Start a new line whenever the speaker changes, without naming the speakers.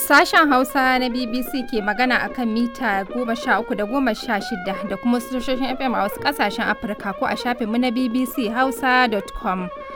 Sashen Hausa na BBC ke magana a kan mita 13 da 16 da kuma wasu tashoshin FM a wasu ƙasashen Afirka ko a shafinmu na bbchausa.com.